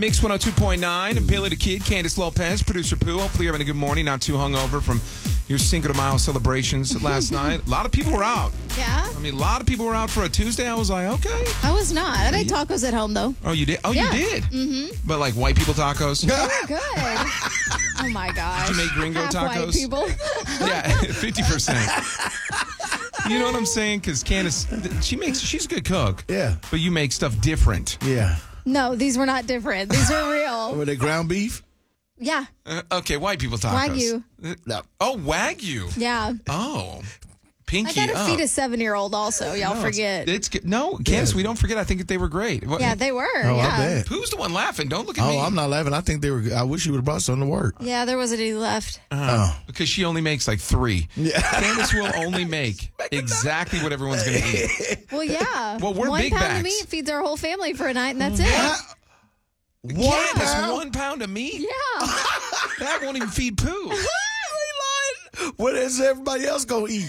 Mix 102.9, and Billy the Kid, Candace Lopez, producer Pooh. Hopefully you're having a good morning, not too hungover from your Cinco de Mayo celebrations last night. A lot of people were out. Yeah? I mean, a lot of people were out for a Tuesday. I was like, okay. I was not. I made tacos at home, though. Oh, you did? Oh, Yeah. you did? Mm-hmm. But like white people tacos? They were good. Oh, my gosh. Did you make gringo Half tacos? white people. Yeah, 50%. You know what I'm saying? Because Candace, she's a good cook. Yeah. But you make stuff different. Yeah. No, these were not different. These are real. Were they ground beef? Yeah. Okay, white people tacos. Wagyu. No. Oh, Wagyu. Yeah. Oh. I Pinky got to up. feed a 7-year-old also. Y'all forget. It's good. No, Candace, we don't forget. I think that they were great. Yeah, they were. Oh, yeah. I bet. Who's the one laughing? Don't look at me. Oh, I'm not laughing. I think they were. I wish you would have brought some to work. Yeah, there wasn't any left. Because she only makes like 3. Yeah. Candace will only make exactly what everyone's going to eat. Well, yeah. Well, we're 1 big pound bags. of meat feeds our whole family for a night, and that's it. Candace, 1 pound of meat? Yeah. That won't even feed Pooh. What is everybody else gonna eat?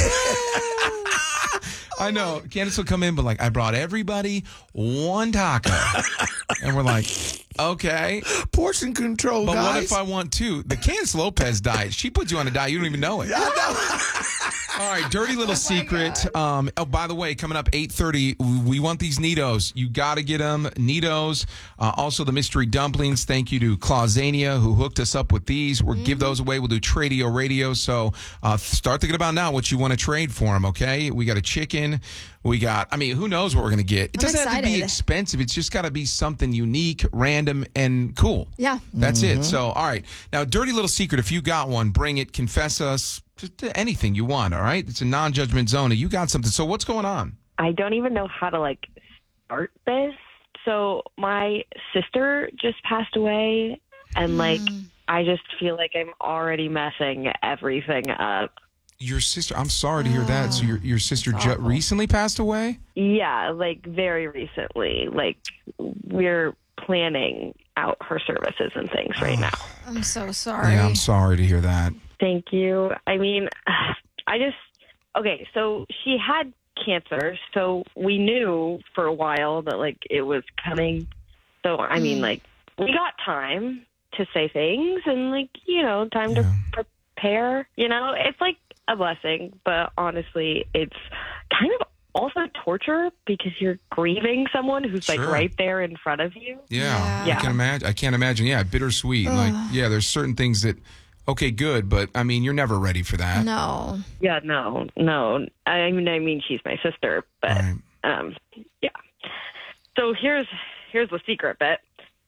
I know. Candace will come in, but like, I brought everybody 1 taco. And we're like, okay. Portion control, But guys. what if I want 2? The Candace Lopez diet, she puts you on a diet. You don't even know it. I know. All right, dirty little secret. Oh, by the way, coming up 8:30, we want these Nitos. You got to get them. Nitos. Also, the mystery dumplings. Thank you to Clausania, who hooked us up with these. We'll give those away. We'll do Tradio Radio. So start thinking about now what you want to trade for them, okay? We got a chicken. We got, I mean, who knows what we're going to get. It I'm doesn't have to be excited. expensive. It's just got to be something unique, random, and cool. Yeah. That's it. So, all right. Now, dirty little secret. If you got one, bring it. Confess us to anything you want, all right? It's a non-judgment zone. You got something. So what's going on? I don't even know how to start this. So my sister just passed away, and I just feel like I'm already messing everything up. Your sister, I'm sorry to hear that. So your sister recently passed away? Yeah, very recently. We're planning out her services and things right now. I'm so sorry. Yeah, I'm sorry to hear that. Thank you. I mean, okay, so she had cancer, so we knew for a while that, it was coming. So, I mean, we got time to say things and, time to prepare. It's a blessing, but honestly, it's kind of also torture because you're grieving someone who's, Sure. right there in front of you. Yeah. Yeah. I can't imagine. Yeah, bittersweet. There's certain things that, okay, good, but, I mean, you're never ready for that. No. Yeah, no. I mean, she's my sister, but Right. yeah. So here's the secret bit.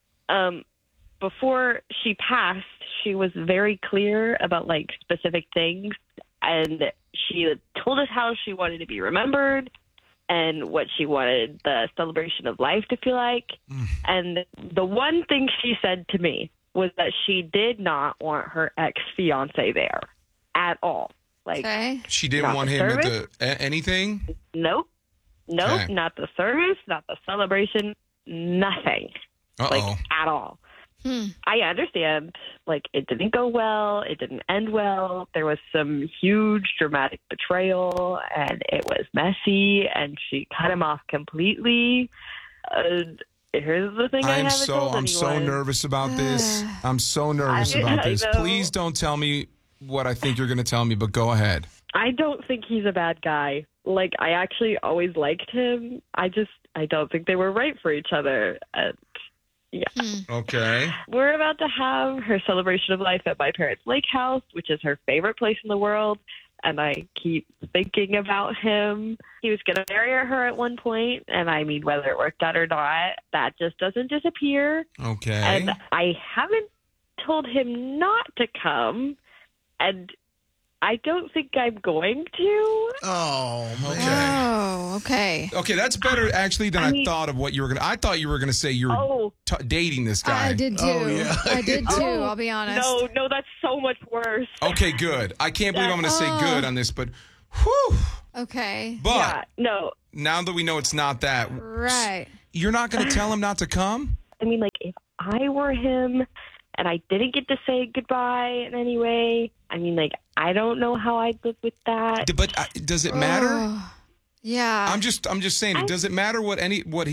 Before she passed, she was very clear about specific things, and she told us how she wanted to be remembered and what she wanted the celebration of life to feel like. And the one thing she said to me was that she did not want her ex-fiance there at all. Okay. She didn't Not want the him at service? anything? Nope, Okay. not the service, not the celebration, nothing. Uh-oh. At all. I understand, it didn't go well, it didn't end well, there was some huge dramatic betrayal, and it was messy, and she cut him off completely. Here's the thing I haven't told I'm so anyone. nervous about this. I'm so nervous I about this. know. Please don't tell me what I think you're going to tell me, but go ahead. I don't think he's a bad guy. I actually always liked him. I don't think they were right for each other. Yeah. Okay. We're about to have her celebration of life at my parents' lake house, which is her favorite place in the world. And I keep thinking about him. He was going to marry her at one point, and I mean, whether it worked out or not, that just doesn't disappear. Okay. And I haven't told him not to come, and I don't think I'm going to. Oh, man. Oh, okay. Okay, that's better actually than I mean- thought of what you were going to. I thought you were going to say you were dating this guy. I did too. Oh, yeah. I did too, I'll be honest. No, that's so much worse. Okay, good. I can't believe I'm going to say good on this, but whew. Okay. But Yeah, no. now that we know it's not that, Right. you're not going to tell him not to come? I mean, if I were him and I didn't get to say goodbye in any way, I mean, I don't know how I'd live with that. But does it matter? Oh, yeah. I'm just saying. Does it matter what he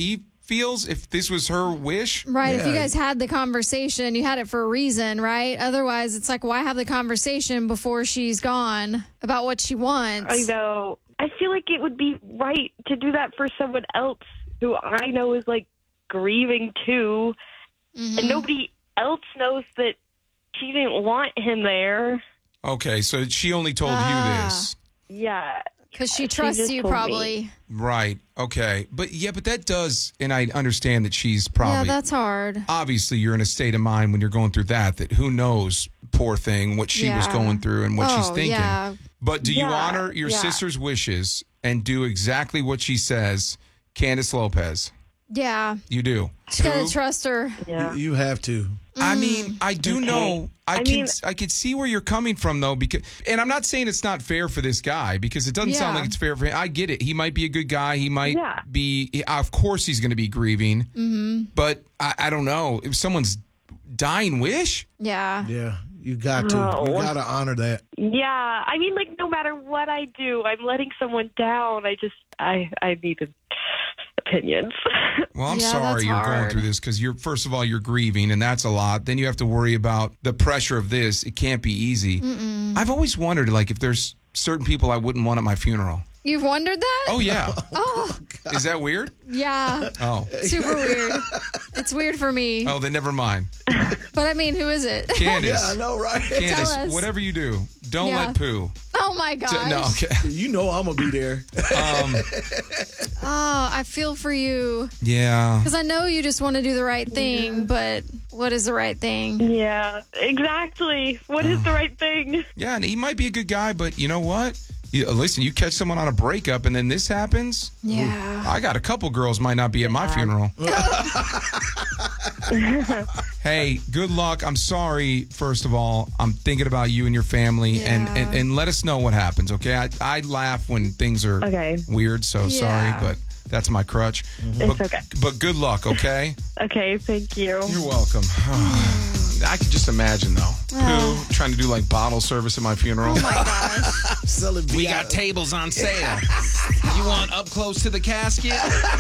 feels if this was her wish? Right. If you Yeah. guys had the conversation, you had it for a reason, right? Otherwise, it's like, why have the conversation before she's gone about what she wants? I know. I feel like it would be right to do that for someone else who I know is like grieving too, and nobody else knows that she didn't want him there. Okay, so she only told you this. Yeah. Because she She trusts just you, told me. probably. Right. Okay. But that does, and I understand that she's Yeah, probably, that's hard. obviously you're in a state of mind when you're going through that who knows, poor thing, what she was Yeah. going through and what she's thinking. Yeah. But do you Yeah, honor your yeah. sister's wishes and do exactly what she says, Candace Lopez? Yeah. You do. Just gotta Who? trust her. Yeah. You have to. I mean, I do know. I can see where you're coming from though, because, and I'm not saying it's not fair for this guy because it doesn't sound Yeah. like it's fair for him. I get it. He might be a good guy. He might Yeah. be. Of course, he's going to be grieving. Mm-hmm. But I don't know if someone's dying wish. Yeah. Yeah, you got to. You No. got to honor that. Yeah. I mean, like, no matter what I do, I'm letting someone down. I needed opinions. Well, I'm Yeah, sorry that's you're going hard. through this because first of all you're grieving, and that's a lot. Then you have to worry about the pressure of this. It can't be easy. I've always wondered, like, if there's certain people I wouldn't want at my funeral. You've wondered that? Oh yeah, Oh, is that weird? yeah. Oh, Super weird. It's weird for me. oh, then never mind. But I mean, who is it? Candace, Yeah, I know, right? Candace, Tell us. whatever you do, don't Yeah. let poo. Oh my gosh. No, okay. You know I'm gonna be there. Oh, I feel for you. Yeah. Because I know you just want to do the right thing, but what is the right thing? Yeah, exactly. What is the right thing? Yeah, and he might be a good guy, but you know what? Listen, you catch someone on a breakup and then this happens. Yeah. I got a couple girls might not be at my funeral. Hey, good luck. I'm sorry, first of all. I'm thinking about you and your family, Yeah. and let us know what happens, okay? I laugh when things are Okay. weird, so Yeah. sorry, but that's my crutch. It's But, okay. but good luck, okay? Okay, thank you. You're welcome. I can just imagine, though. Who trying to do like bottle service at my funeral? Oh my gosh. Selling We VI got tables on sale. You want up close to the casket?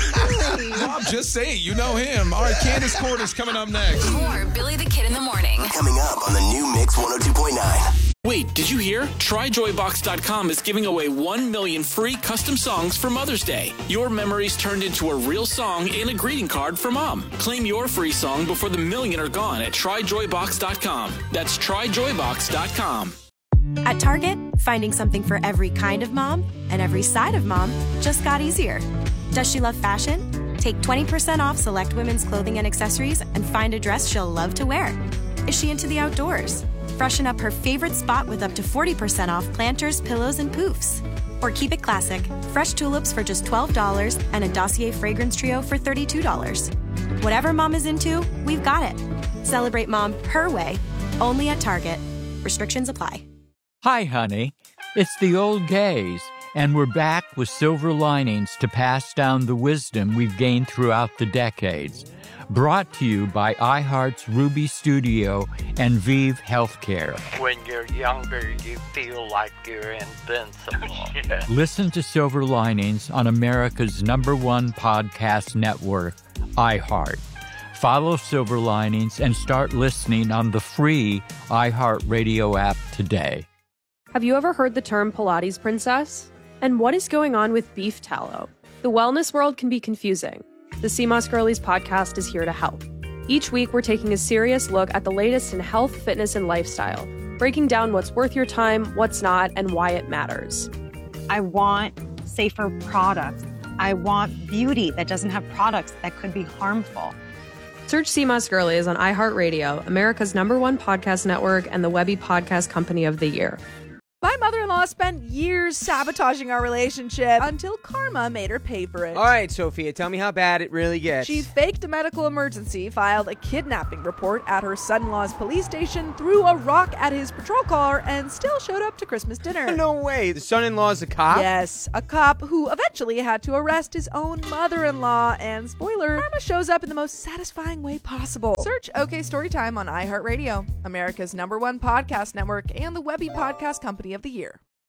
Well, I'm just saying, you know him. All right, Candace Cordes coming up next. More Billy the Kid in the Morning. Coming up on the new Mix 102.9. Wait, did you hear? TryJoyBox.com is giving away 1 million free custom songs for Mother's Day. Your memories turned into a real song and a greeting card for Mom. Claim your free song before the million are gone at TryJoyBox.com. That's TryJoyBox.com. At Target, finding something for every kind of mom and every side of mom just got easier. Does she love fashion? Take 20% off select women's clothing and accessories and find a dress she'll love to wear. Is she into the outdoors? Freshen up her favorite spot with up to 40% off planters, pillows, and poofs. Or keep it classic, fresh tulips for just $12 and a Dossier fragrance trio for $32. Whatever mom is into, we've got it. Celebrate mom her way, only at Target. Restrictions apply. Hi, honey. It's the old gays, and we're back with silver linings to pass down the wisdom we've gained throughout the decades. Brought to you by iHeart's Ruby Studio and Vive Healthcare. When you're younger, you feel like you're invincible. Listen to Silver Linings on America's #1 podcast network, iHeart. Follow Silver Linings and start listening on the free iHeartRadio app today. Have you ever heard the term Pilates princess? And what is going on with beef tallow? The wellness world can be confusing. The CMOS Girlies podcast is here to help. Each week, we're taking a serious look at the latest in health, fitness, and lifestyle, breaking down what's worth your time, what's not, and why it matters. I want safer products. I want beauty that doesn't have products that could be harmful. Search CMOS Girlies on iHeartRadio, America's #1 podcast network, and the Webby Podcast Company of the Year. My mother-in-law spent years sabotaging our relationship until karma made her pay for it. All right, Sophia, tell me how bad it really gets. She faked a medical emergency, filed a kidnapping report at her son-in-law's police station, threw a rock at his patrol car, and still showed up to Christmas dinner. No way. The son-in-law's a cop? Yes, a cop who eventually had to arrest his own mother-in-law. And spoiler, karma shows up in the most satisfying way possible. Search OK Storytime on iHeartRadio, America's #1 podcast network, and the Webby Podcast Company of the Year.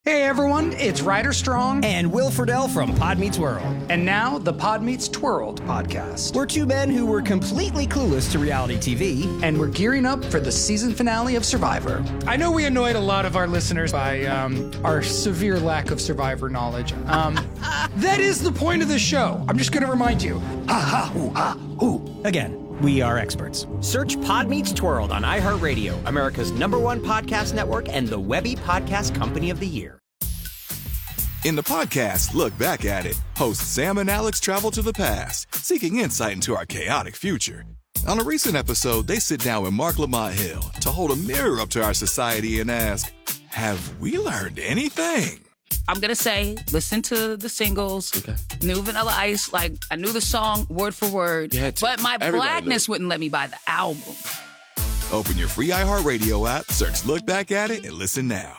Hey everyone, it's Ryder Strong and Will Friedle from Pod Meets World. And now, the Pod Meets Twirled podcast. We're two men who were completely clueless to reality TV, and we're gearing up for the season finale of Survivor. I know we annoyed a lot of our listeners by our severe lack of Survivor knowledge. That is the point of the show. I'm just going to remind you. Ha ha, hoo, ha, hoo. Again, we are experts. Search Pod Meets Twirled on iHeartRadio, America's #1 podcast network and the Webby Podcast Company of the Year. In the podcast, Look Back at It, hosts Sam and Alex travel to the past, seeking insight into our chaotic future. On a recent episode, they sit down with Mark Lamont Hill to hold a mirror up to our society and ask, have we learned anything? I'm going to say, listen to the singles, New Vanilla Ice, like, I knew the song word for word, but my blackness wouldn't let me buy the album. Open your free iHeartRadio app, search Look Back at It, and listen now.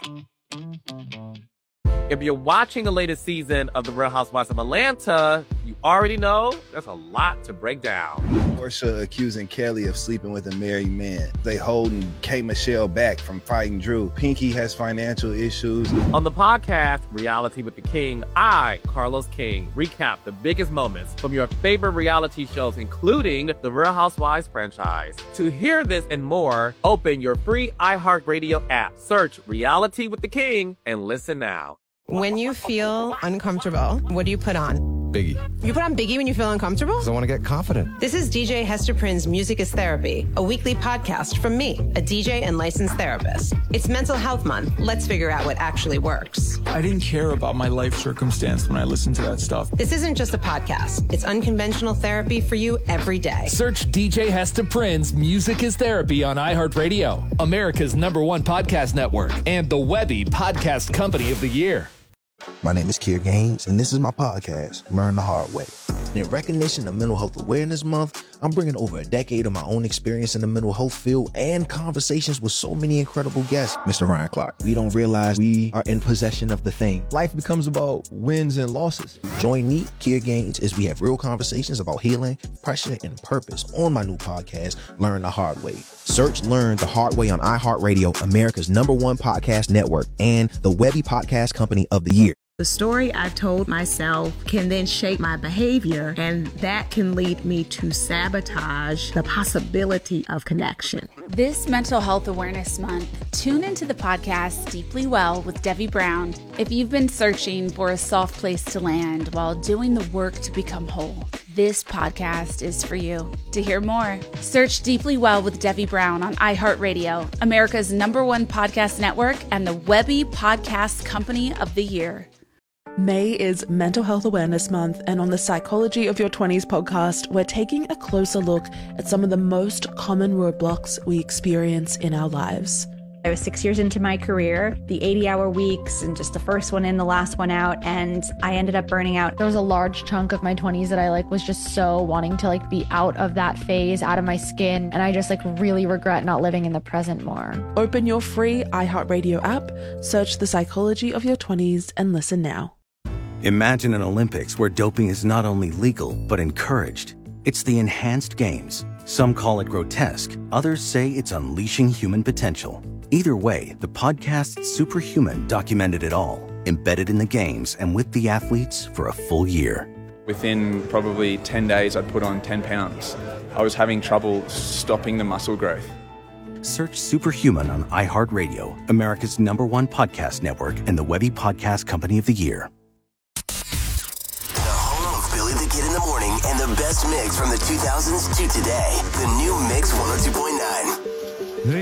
If you're watching the latest season of The Real Housewives of Atlanta, you already know there's a lot to break down. Porsha accusing Kelly of sleeping with a married man. They holding K. Michelle back from fighting Drew. Pinky has financial issues. On the podcast, Reality with the King, I, Carlos King, recap the biggest moments from your favorite reality shows, including the Real Housewives franchise. To hear this and more, open your free iHeartRadio app, search Reality with the King, and listen now. When you feel uncomfortable, what do you put on? Biggie. You put on Biggie when you feel uncomfortable? Because I want to get confident. This is DJ Hester Prynne's Music is Therapy, a weekly podcast from me, a DJ and licensed therapist. It's Mental Health Month. Let's figure out what actually works. I didn't care about my life circumstance when I listened to that stuff. This isn't just a podcast. It's unconventional therapy for you every day. Search DJ Hester Prynne's Music is Therapy on iHeartRadio, America's #1 podcast network, and the Webby Podcast Company of the Year. My name is Kier Gaines, and this is my podcast, Learn the Hard Way. In recognition of Mental Health Awareness Month, I'm bringing over a decade of my own experience in the mental health field and conversations with so many incredible guests. Mr. Ryan Clark, we don't realize we are in possession of the thing. Life becomes about wins and losses. Join me, Kier Gaines, as we have real conversations about healing, pressure, and purpose on my new podcast, Learn the Hard Way. Search Learn the Hard Way on iHeartRadio, America's #1 podcast network, and the Webby Podcast Company of the Year. The story I've told myself can then shape my behavior, and that can lead me to sabotage the possibility of connection. This Mental Health Awareness Month, tune into the podcast Deeply Well with Debbie Brown. If you've been searching for a soft place to land while doing the work to become whole, this podcast is for you. To hear more, search Deeply Well with Debbie Brown on iHeartRadio, America's #1 podcast network, and the Webby Podcast Company of the Year. May is Mental Health Awareness Month, and on the Psychology of Your 20s podcast, we're taking a closer look at some of the most common roadblocks we experience in our lives. I was 6 years into my career, the 80-hour weeks and just the first one in, the last one out, and I ended up burning out. There was a large chunk of my 20s that I was just so wanting to be out of that phase, out of my skin, and I just really regret not living in the present more. Open your free iHeartRadio app, search The Psychology of Your 20s, and listen now. Imagine an Olympics where doping is not only legal, but encouraged. It's the Enhanced Games. Some call it grotesque. Others say it's unleashing human potential. Either way, the podcast Superhuman documented it all, embedded in the games and with the athletes for a full year. Within probably 10 days, I'd put on 10 pounds. I was having trouble stopping the muscle growth. Search Superhuman on iHeartRadio, America's #1 podcast network, and the Webby Podcast Company of the Year. The Kid in the Morning and the best mix from the 2000s to today. The new Mix 102.9.